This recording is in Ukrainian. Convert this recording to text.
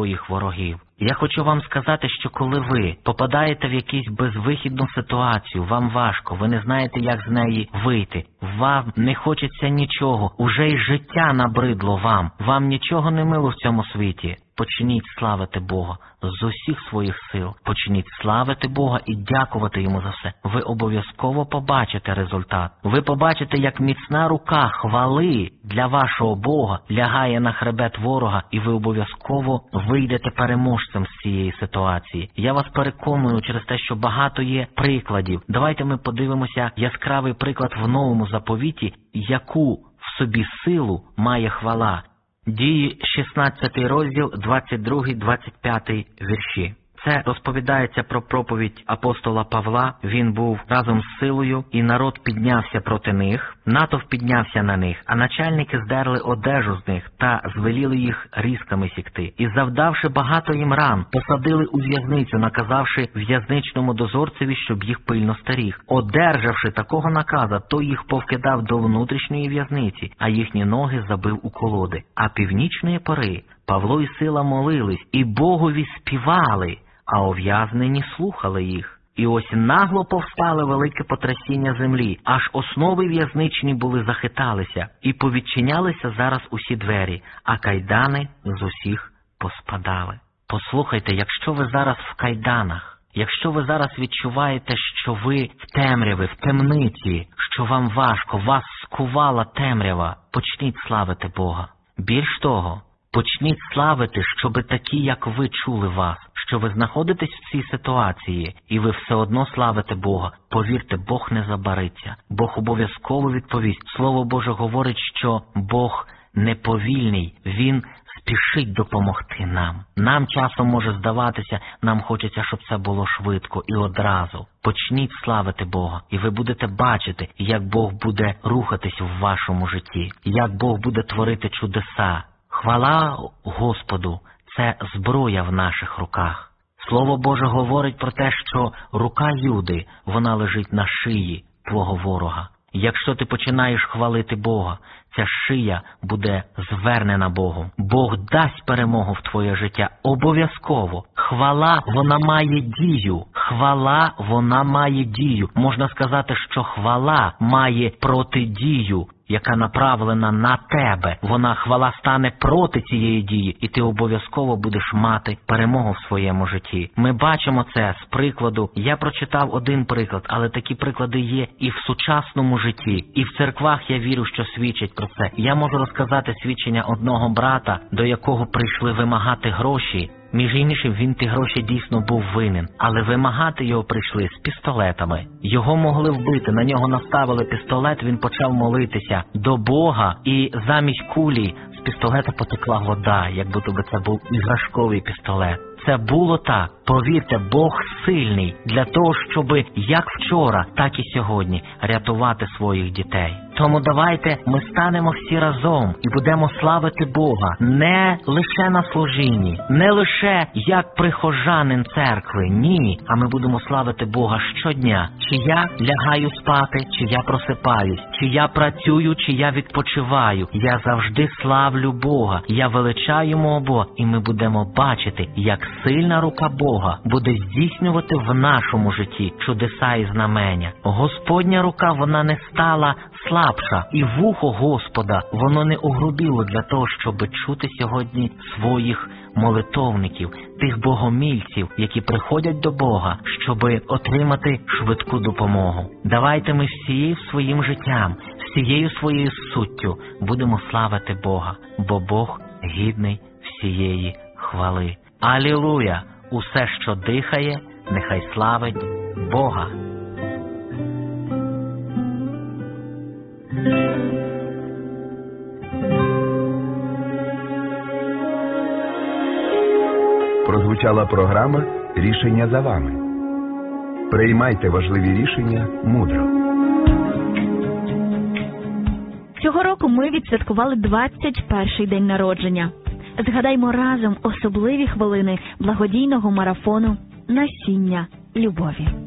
своїх ворогів. Я хочу вам сказати, що коли ви попадаєте в якусь безвихідну ситуацію, вам важко, ви не знаєте, як з неї вийти, вам не хочеться нічого, уже й життя набридло вам нічого не мило в цьому світі. Почніть славити Бога з усіх своїх сил. Почніть славити Бога і дякувати Йому за все. Ви обов'язково побачите результат. Ви побачите, як міцна рука хвали для вашого Бога лягає на хребет ворога, і ви обов'язково вийдете переможцем з цієї ситуації. Я вас переконую через те, що багато є прикладів. Давайте ми подивимося яскравий приклад в Новому Заповіті, яку в собі силу має хвала. Дії 16 розділ, 22-25 вірші. Це розповідається про проповідь апостола Павла. Він був разом з силою, і народ піднявся проти них. Натовп піднявся на них, а начальники здерли одежу з них та звеліли їх різками сікти. І завдавши багато їм ран, посадили у в'язницю, наказавши в'язничному дозорцеві, щоб їх пильно стеріг. Одержавши такого наказа, той їх повкидав до внутрішньої в'язниці, а їхні ноги забив у колоди. А північної пори Павло і Сила молились, і Богові співали, а ув'язнені слухали їх. І ось нагло повстало велике потрясіння землі, аж основи в'язничні були захиталися, і повідчинялися зараз усі двері, а кайдани з усіх поспадали. Послухайте, якщо ви зараз в кайданах, якщо ви зараз відчуваєте, що ви в темряві, в темниці, що вам важко, вас скувала темрява, почніть славити Бога. Більш того, почніть славити, щоби такі, як ви, чули вас, що ви знаходитесь в цій ситуації, і ви все одно славите Бога. Повірте, Бог не забариться. Бог обов'язково відповість. Слово Боже говорить, що Бог неповільний, Він спішить допомогти нам. Нам часом може здаватися, нам хочеться, щоб це було швидко і одразу. Почніть славити Бога, і ви будете бачити, як Бог буде рухатись в вашому житті, як Бог буде творити чудеса. Хвала Господу – це зброя в наших руках. Слово Боже говорить про те, що рука Юди, вона лежить на шиї твого ворога. Якщо ти починаєш хвалити Бога, ця шия буде звернена Богом. Бог дасть перемогу в твоє життя обов'язково. Хвала, вона має дію. Хвала, вона має дію. Можна сказати, що хвала має протидію, яка направлена на тебе. Хвала стане проти цієї дії, і ти обов'язково будеш мати перемогу в своєму житті. Ми бачимо це з прикладу. Я прочитав один приклад, але такі приклади є і в сучасному житті. І в церквах, я вірю, що свідчать про це. Я можу розказати свідчення одного брата, до якого прийшли вимагати гроші. Між іншим, він ті гроші дійсно був винен, але вимагати його прийшли з пістолетами. Його могли вбити, на нього наставили пістолет, він почав молитися до Бога, і замість кулі з пістолета потекла вода, як будто би це був іграшковий пістолет. Це було так. Повірте, Бог сильний для того, щоб як вчора, так і сьогодні рятувати своїх дітей. Тому давайте ми станемо всі разом і будемо славити Бога не лише на служінні, не лише як прихожанин церкви, ні, а ми будемо славити Бога щодня. Чи я лягаю спати, чи я просипаюсь, чи я працюю, чи я відпочиваю. Я завжди славлю Бога, я величаю мого Бога, і ми будемо бачити, як сильна рука Бога буде здійснювати в нашому житті чудеса і знамення. Господня рука, вона не стала слабша, і вухо Господа, воно не огрубіло для того, щоб чути сьогодні своїх молитовників, тих богомільців, які приходять до Бога, щоб отримати швидку допомогу. Давайте ми всією своїм життям, всією своєю суттю будемо славити Бога, бо Бог гідний всієї хвали. Алілуя! Усе, що дихає, нехай славить Бога. Прозвучала програма «Рішення за вами». Приймайте важливі рішення мудро. Цього року ми відсвяткували 21-й день народження. Згадаймо разом особливі хвилини благодійного марафону «Насіння любові».